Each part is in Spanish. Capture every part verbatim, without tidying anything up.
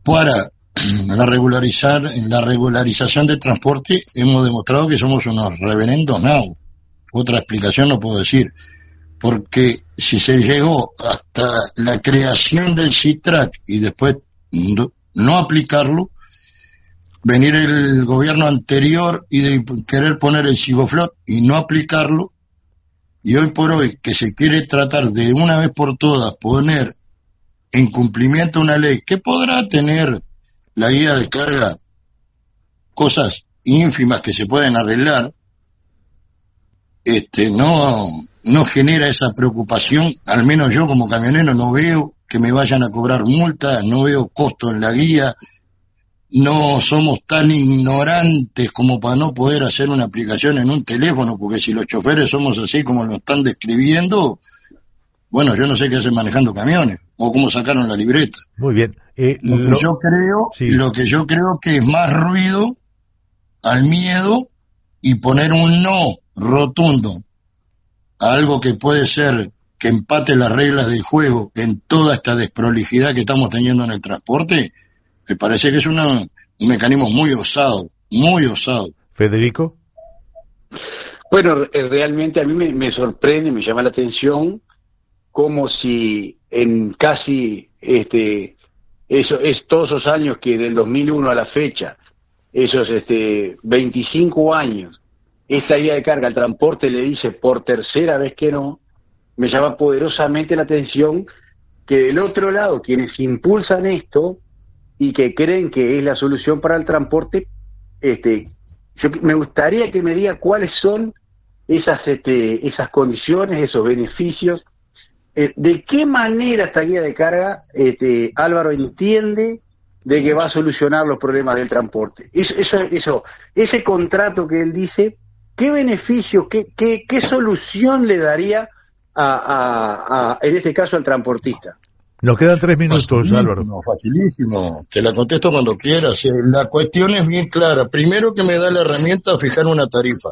para la regularizar, en la regularización del transporte hemos demostrado que somos unos reverendos nabos. Otra explicación no puedo decir, porque si se llegó hasta la creación del SITRAC y después no, no aplicarlo, venir el gobierno anterior y de querer poner el Sigoflot y no aplicarlo, y hoy por hoy que se quiere tratar de una vez por todas poner en cumplimiento una ley que podrá tener la guía de carga cosas ínfimas que se pueden arreglar, este no no genera esa preocupación. Al menos yo como camionero no veo que me vayan a cobrar multas, no veo costo en la guía, no somos tan ignorantes como para no poder hacer una aplicación en un teléfono, porque si los choferes somos así como lo están describiendo, bueno, yo no sé qué hacen manejando camiones o cómo sacaron la libreta. Muy bien. Eh, lo que lo... yo creo, sí. lo que yo creo que es más ruido al miedo y poner un no rotundo a algo que puede ser que empate las reglas del juego en toda esta desprolijidad que estamos teniendo en el transporte. Me parece que es una, un mecanismo muy osado, muy osado. ¿Federico? Bueno, realmente a mí me, me sorprende, me llama la atención, como si en casi este eso es todos esos años que del dos mil uno a la fecha, esos este veinticinco años, esta guía de carga al transporte le dice por tercera vez que no. Me llama poderosamente la atención que del otro lado, quienes impulsan esto y que creen que es la solución para el transporte, este, yo me gustaría que me diga cuáles son esas, este, esas condiciones, esos beneficios, eh, de qué manera esta guía de carga, este, Álvaro entiende de que va a solucionar los problemas del transporte. Eso, eso, eso, ese contrato que él dice, ¿qué beneficio, qué, qué, qué solución le daría a, a, a, en este caso al transportista? Nos quedan tres minutos, facilísimo, Álvaro. Facilísimo, te la contesto cuando quieras. La cuestión es bien clara. Primero que me da la herramienta a fijar una tarifa.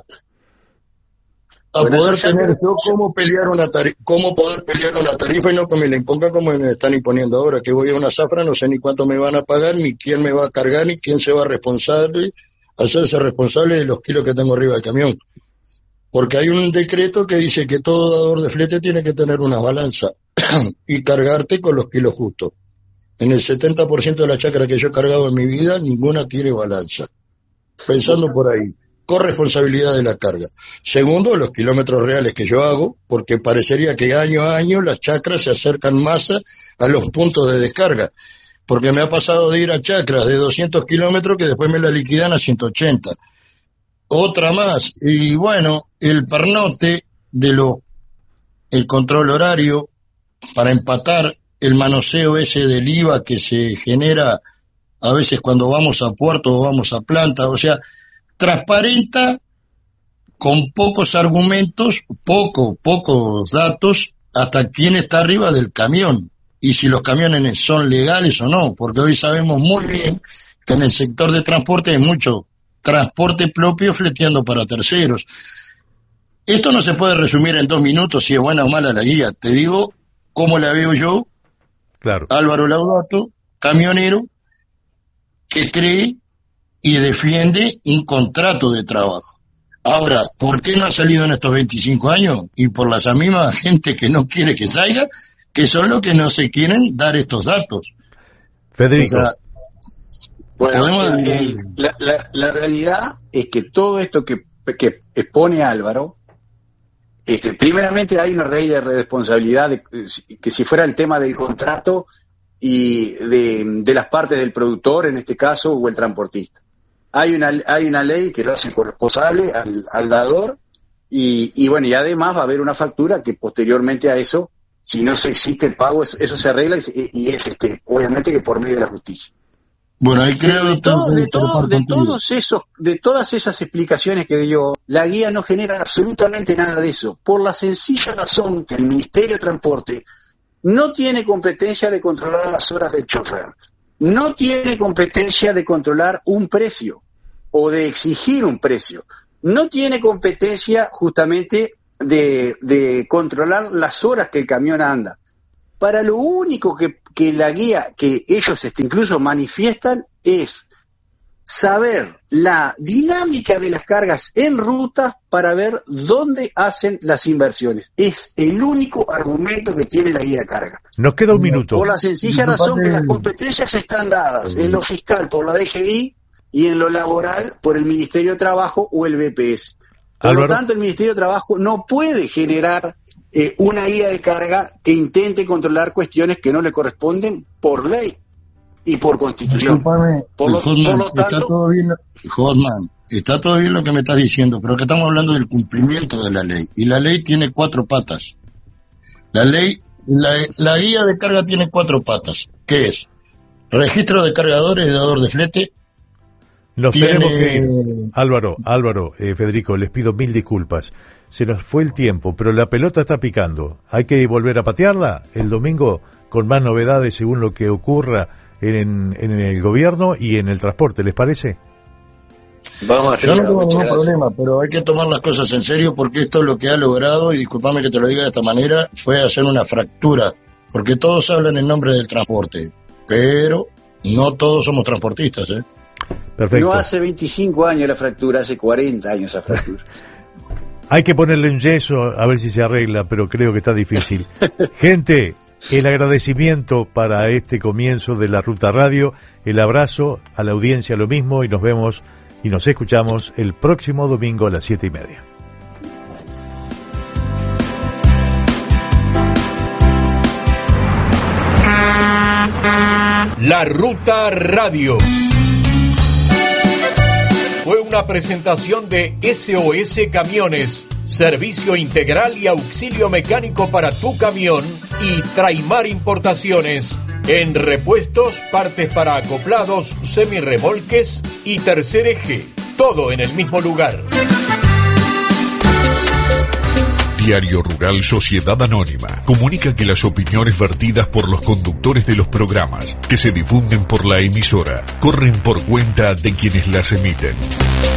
A bueno, poder tener yo cómo pelear una tarifa, cómo poder pelear una tarifa y no que me la imponga como me están imponiendo ahora, que voy a una zafra, no sé ni cuánto me van a pagar, ni quién me va a cargar, ni quién se va a responsable, hacerse responsable de los kilos que tengo arriba del camión. Porque hay un decreto que dice que todo dador de flete tiene que tener una balanza y cargarte con los kilos justos. En el setenta por ciento de la chacra que yo he cargado en mi vida, ninguna tiene balanza. Pensando por ahí, corresponsabilidad de la carga. Segundo, los kilómetros reales que yo hago, porque parecería que año a año las chacras se acercan más a los puntos de descarga. Porque me ha pasado de ir a chacras de doscientos kilómetros que después me la liquidan a ciento ochenta. Otra más, y bueno, el pernote de lo, el control horario para empatar el manoseo ese del I V A que se genera a veces cuando vamos a puerto o vamos a planta, o sea, transparenta con pocos argumentos, poco, pocos datos, hasta quién está arriba del camión y si los camiones son legales o no, porque hoy sabemos muy bien que en el sector de transporte hay mucho transporte propio fleteando para terceros. Esto no se puede resumir en dos minutos si es buena o mala la guía. Te digo cómo la veo yo, claro. Álvaro Laudato, camionero, que cree y defiende un contrato de trabajo. Ahora, ¿por qué no ha salido en estos veinticinco años? Y por la misma gente que no quiere que salga, que son los que no se quieren dar estos datos. Federico. O sea, Bueno, el, el, la, la, la realidad es que todo esto que, que expone Álvaro, este, primeramente hay una ley de responsabilidad de, que si fuera el tema del contrato y de, de las partes del productor, en este caso, o el transportista. Hay una, hay una ley que lo hace corresponsable al, al dador y, y bueno, y además va a haber una factura que posteriormente a eso, si no se existe el pago, eso, eso se arregla y, y es este, obviamente que por medio de la justicia. Bueno, ahí creo de, todo, de, todo, de todos esos, de todas esas explicaciones que dio, la guía no genera absolutamente nada de eso, por la sencilla razón que el Ministerio de Transporte no tiene competencia de controlar las horas del chofer, no tiene competencia de controlar un precio o de exigir un precio, no tiene competencia justamente de, de controlar las horas que el camión anda. para lo único que, que la guía, que ellos este, incluso manifiestan, es saber la dinámica de las cargas en ruta para ver dónde hacen las inversiones. Es el único argumento que tiene la guía de carga. Nos queda un minuto. Por la sencilla razón que las competencias están dadas en lo fiscal por la D G I y en lo laboral por el Ministerio de Trabajo o el B P S. Por Álvaro. lo tanto, el Ministerio de Trabajo no puede generar eh, una guía de carga que intente controlar cuestiones que no le corresponden por ley y por constitución. Disculpame, por lo, Hotman, por lo tanto, está todo bien, Hotman, está todo bien lo que me estás diciendo, pero que estamos hablando del cumplimiento de la ley, y la ley tiene cuatro patas. La ley, la, la guía de carga tiene cuatro patas. ¿Qué es? Registro de cargadores y dador de flete. Nos Tiene... tenemos que ir. Álvaro, Álvaro, eh, Federico, les pido mil disculpas. Se nos fue el tiempo, pero la pelota está picando. Hay que volver a patearla el domingo con más novedades según lo que ocurra en, en el gobierno y en el transporte, ¿les parece? vamos a Yo no tengo ningún problema, pero hay que tomar las cosas en serio porque esto es lo que ha logrado, y discúlpame que te lo diga de esta manera, fue hacer una fractura, porque todos hablan en nombre del transporte, pero no todos somos transportistas, ¿eh? Perfecto. No hace veinticinco años la fractura, hace cuarenta años esa fractura. Hay que ponerle un yeso a ver si se arregla, pero creo que está difícil. Gente, el agradecimiento para este comienzo de la Ruta Radio, el abrazo a la audiencia, lo mismo, y nos vemos y nos escuchamos el próximo domingo a las siete y media. La Ruta Radio fue una presentación de S O S Camiones, servicio integral y auxilio mecánico para tu camión, y Traimar Importaciones, en repuestos, partes para acoplados, semirremolques y tercer eje, todo en el mismo lugar. Diario Rural Sociedad Anónima comunica que las opiniones vertidas por los conductores de los programas que se difunden por la emisora corren por cuenta de quienes las emiten.